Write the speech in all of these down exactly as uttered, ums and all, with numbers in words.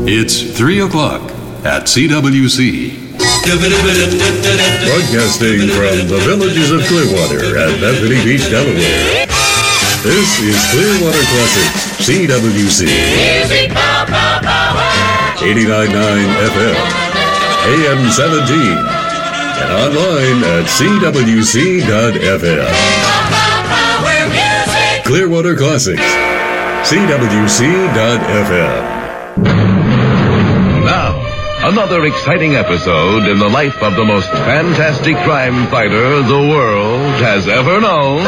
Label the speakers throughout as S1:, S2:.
S1: It's three o'clock at C W C.
S2: Broadcasting from the villages of Clearwater and Bethany Beach, Delaware. This is Clearwater Classics, C W C. eighty-nine point nine F M, A M seventeen, and online at C W C dot F M. Clearwater Classics, C W C dot F M.
S3: Now, another exciting episode in the life of the most fantastic crime fighter the world has ever known.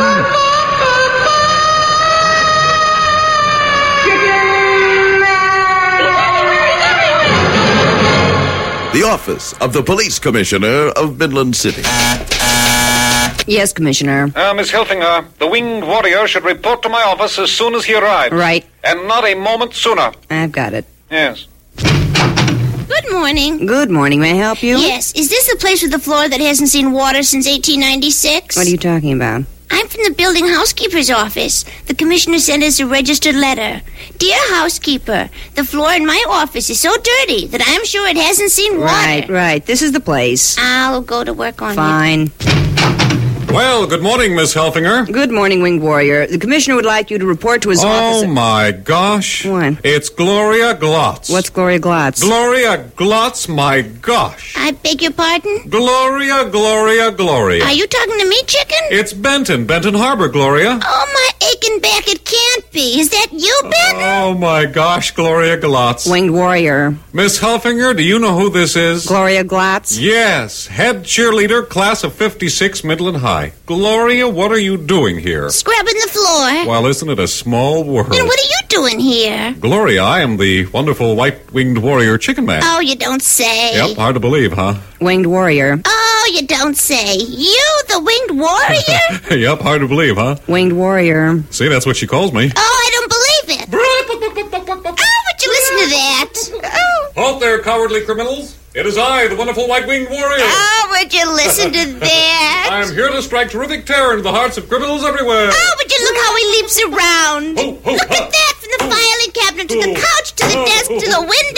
S4: The office of the police commissioner of Midland City.
S5: Yes, Commissioner.
S6: Uh, Miss Hilfinger, the winged warrior should report to my office as soon as he arrives.
S5: Right.
S6: And not a moment sooner.
S5: I've got it.
S6: Yes.
S7: Good morning.
S5: Good morning. May I help you?
S7: Yes. Is this the place with the floor that hasn't seen water since eighteen ninety-six?
S5: What are you talking about?
S7: I'm from the building housekeeper's office. The commissioner sent us a registered letter. Dear housekeeper, the floor in my office is so dirty that I'm sure it hasn't seen water.
S5: Right, right. This is the place.
S7: I'll go to work on
S5: Fine.
S7: it.
S8: Well, good morning, Miss Helfinger.
S5: Good morning, Winged Warrior. The commissioner would like you to report to his
S8: oh,
S5: office.
S8: Oh, my gosh.
S5: What?
S8: It's Gloria Glotz.
S5: What's Gloria Glotz?
S8: Gloria Glotz, my gosh.
S7: I beg your pardon?
S8: Gloria, Gloria, Gloria.
S7: Are you talking to me, chicken?
S8: It's Benton, Benton Harbor, Gloria.
S7: Oh, my aching back, it can't be. Is that you, Benton?
S8: Oh, my gosh, Gloria Glotz.
S5: Winged Warrior.
S8: Miss Helfinger, do you know who this is?
S5: Gloria Glotz?
S8: Yes, head cheerleader, class of fifty-six, Midland High. Gloria, what are you doing here?
S7: Scrubbing the floor.
S8: Well, isn't it a small world?
S7: And what are you doing here?
S8: Gloria, I am the wonderful white-winged warrior chicken man.
S7: Oh, you don't say.
S8: Yep, hard to believe, huh?
S5: Winged Warrior.
S7: Oh, you don't say. You, the winged warrior?
S8: Yep, hard to believe, huh?
S5: Winged Warrior.
S8: See, that's what she calls me.
S7: Oh, I don't believe it. Oh, would you listen to that? Oh.
S8: Halt there, cowardly criminals. It is I, the wonderful white-winged warrior.
S7: Oh, would you listen to that?
S8: I am here to strike terrific terror into the hearts of criminals everywhere.
S7: Oh, would you look how he leaps around?
S8: Ho, ho,
S7: look
S8: ha.
S7: at that, from the filing cabinet to the couch to the
S8: Oh,
S7: desk
S8: oh,
S7: to the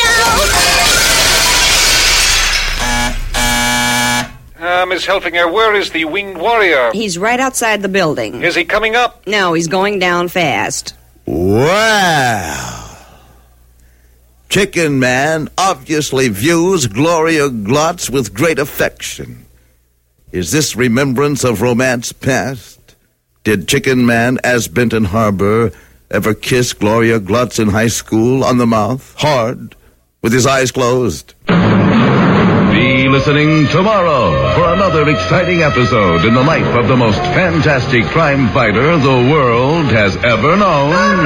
S7: window.
S6: Uh, Miss Helfinger, where is the winged warrior?
S5: He's right outside the building.
S6: Is he coming up?
S5: No, he's going down fast.
S4: Wow. Chicken Man obviously views Gloria Glotz with great affection. Is this remembrance of romance past? Did Chicken Man, as Benton Harbor, ever kiss Gloria Glotz in high school on the mouth, hard, with his eyes closed?
S3: Be listening tomorrow for another exciting episode in the life of the most fantastic crime fighter the world has ever known.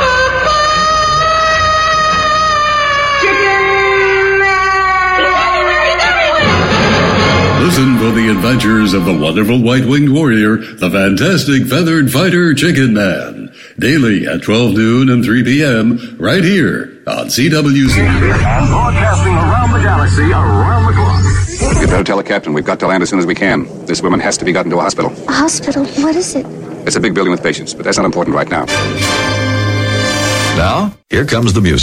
S1: Listen for the adventures of the wonderful white-winged warrior, the fantastic feathered fighter Chicken Man. Daily at twelve noon and three p.m. right here on C W C.
S9: And broadcasting around the galaxy, around the clock.
S10: You'd better tell the captain we've got to land as soon as we can. This woman has to be gotten to a hospital.
S11: A hospital? What is it?
S10: It's a big building with patients, but that's not important right now.
S3: Now, here comes the music.